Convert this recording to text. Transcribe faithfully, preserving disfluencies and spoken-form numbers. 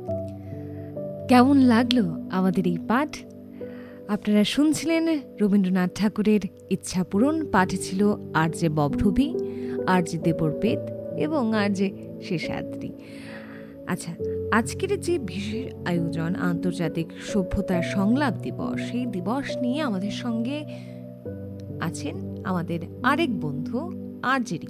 কেমন লাগলো আমাদের এই পাঠ? আপনারা শুনছিলেন রবীন্দ্রনাথ ঠাকুরের ইচ্ছা পূরণ। পাঠে ছিল আর জে ববঢুবি, আর জে দেবরপেত এবং আর জে শেষাদ্রি। আচ্ছা, আজকের যে বিশেষ আয়োজন আন্তর্জাতিক সভ্যতার সংলাপ দিবস, সেই দিবস নিয়ে আমাদের সঙ্গে আছেন আমাদের আরেক বন্ধু আর জে